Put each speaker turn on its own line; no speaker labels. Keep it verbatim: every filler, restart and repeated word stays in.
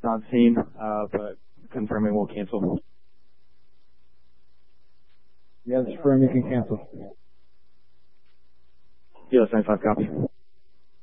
not seen, uh, but confirming we'll cancel.
Yeah, it's firm. You can cancel.
U S ninety-five copy.